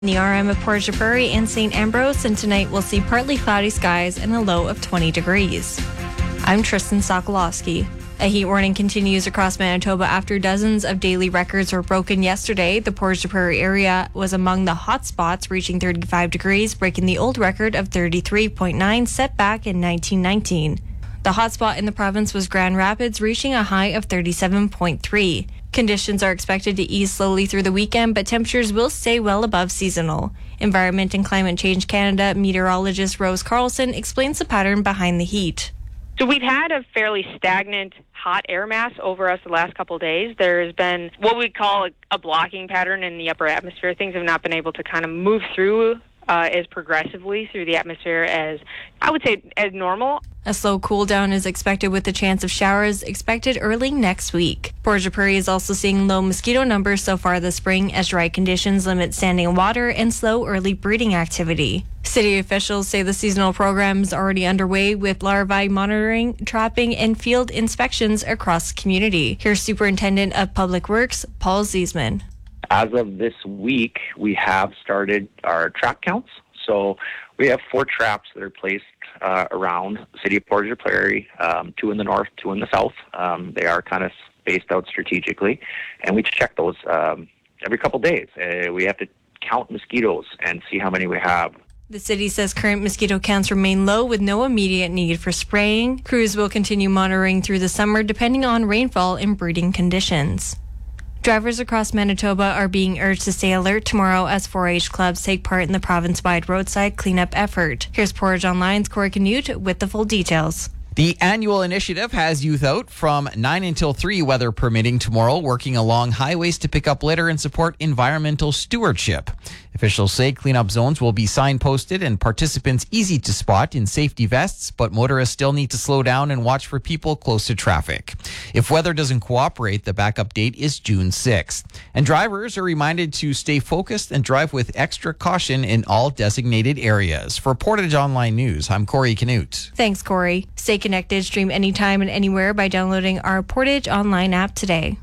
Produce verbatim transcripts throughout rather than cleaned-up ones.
The R M of Portage Prairie and Saint Ambrose, and tonight we'll see partly cloudy skies and a low of twenty degrees. I'm Tristan Sokolowski. A heat warning continues across Manitoba after dozens of daily records were broken yesterday. The Portage Prairie area was among the hot spots, reaching thirty-five degrees, breaking the old record of thirty-three point nine set back in nineteen nineteen. The hotspot in the province was Grand Rapids, reaching a high of thirty-seven point three. Conditions are expected to ease slowly through the weekend, but temperatures will stay well above seasonal. Environment and Climate Change Canada meteorologist Rose Carlson explains the pattern behind the heat. So we've had a fairly stagnant hot air mass over us the last couple of days. There has been what we call a, a blocking pattern in the upper atmosphere. Things have not been able to kind of move through uh, as progressively through the atmosphere as, I would say, as normal. A slow cool down is expected with the chance of showers expected early next week. Portage Prairie is also seeing low mosquito numbers so far this spring as dry conditions limit standing water and slow early breeding activity. City officials say the seasonal program is already underway with larvae monitoring, trapping, and field inspections across the community. Here's Superintendent of Public Works, Paul Ziesman. As of this week, we have started our trap counts. So we have four traps that are placed uh, around the city of Portage Prairie, um, two in the north, two in the south. Um, they are kind of spaced out strategically, and we check those um, every couple days. Uh, we have to count mosquitoes and see how many we have. The city says current mosquito counts remain low with no immediate need for spraying. Crews will continue monitoring through the summer depending on rainfall and breeding conditions. Drivers across Manitoba are being urged to stay alert tomorrow as four H clubs take part in the province-wide roadside cleanup effort. Here's Portage Online's Corey Canute with the full details. The annual initiative has youth out from nine until three, weather permitting, tomorrow, working along highways to pick up litter and support environmental stewardship. Officials say cleanup zones will be signposted and participants easy to spot in safety vests, but motorists still need to slow down and watch for people close to traffic. If weather doesn't cooperate, the backup date is June sixth. And drivers are reminded to stay focused and drive with extra caution in all designated areas. For Portage Online News, I'm Corey Canute. Thanks, Corey. Stay connected, stream anytime and anywhere by downloading our Portage Online app today.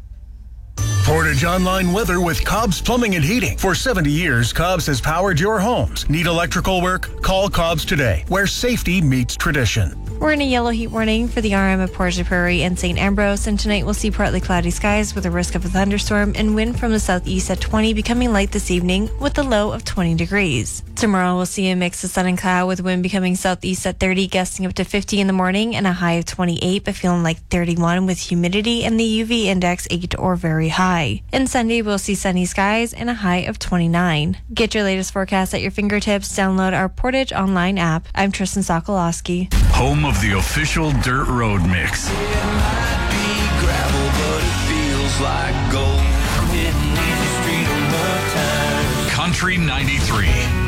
Portage Online weather with Cobb's Plumbing and Heating. For seventy years, Cobb's has powered your homes. Need electrical work? Call Cobb's today, where safety meets tradition. We're in a yellow heat warning for the R M of Portage Prairie and Saint Ambrose, and tonight we'll see partly cloudy skies with a risk of a thunderstorm and wind from the southeast at twenty, becoming light this evening with a low of twenty degrees. Tomorrow we'll see a mix of sun and cloud with wind becoming southeast at thirty, gusting up to fifty in the morning and a high of twenty-eight, but feeling like thirty-one with humidity and the U V index eight or very high. And Sunday we'll see sunny skies and a high of twenty-nine. Get your latest forecast at your fingertips. Download our Portage Online app. I'm Tristan Sokolowski. Home of the official Dirt Road Mix. It might be gravel, but it feels like gold. Hitting each street on the time. Country ninety-three.